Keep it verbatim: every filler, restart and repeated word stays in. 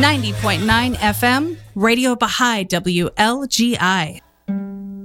ninety point nine F M, Radio Baha'i W L G I.